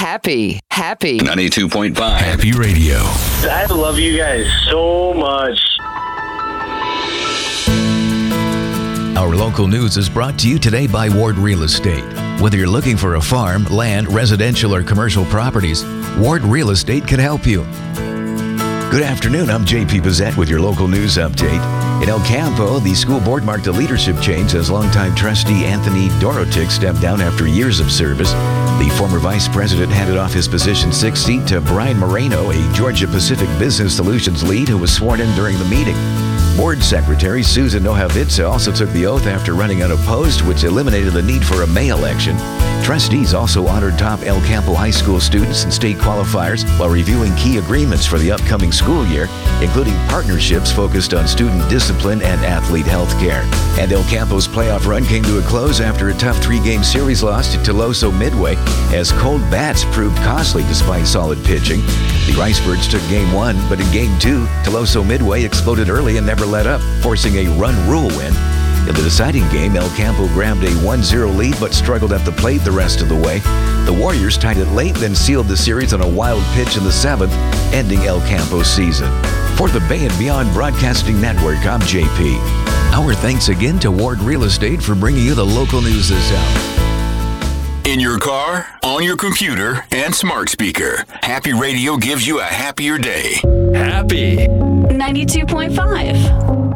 Happy 92.5 Happy Radio. I love you guys so much. Our local news is brought to you today by Ward Real Estate. Whether you're looking for a farm, land, residential, or commercial properties, Ward Real Estate can help you. Good afternoon, I'm JP Pizzette with your local news update. In El Campo, the school board marked a leadership change as longtime trustee Anthony Dorotic stepped down after years of service. The former vice president handed off his position 6th seat to Brian Moreno, a Georgia Pacific Business Solutions lead who was sworn in during the meeting. Board Secretary Susan Nohavitsa also took the oath after running unopposed, which eliminated the need for a May election. Trustees also honored top El Campo High School students and state qualifiers while reviewing key agreements for the upcoming school year, including partnerships focused on student discipline and athlete health care. And El Campo's playoff run came to a close after a tough 3-game series loss to Toloso Midway, as cold bats proved costly despite solid pitching. The Ricebirds took Game 1, but in Game 2, Toloso Midway exploded early and never let up, forcing a run rule win. In the deciding game, El Campo grabbed a 1-0 lead but struggled at the plate the rest of the way. The Warriors tied it late, then sealed the series on a wild pitch in the 7th, ending El Campo's season. For the Bay and Beyond Broadcasting Network, I'm JP. Our thanks again to Ward Real Estate for bringing you the local news this hour. In your car, on your computer, and smart speaker, Happy Radio gives you a happier day. Happy 92.5.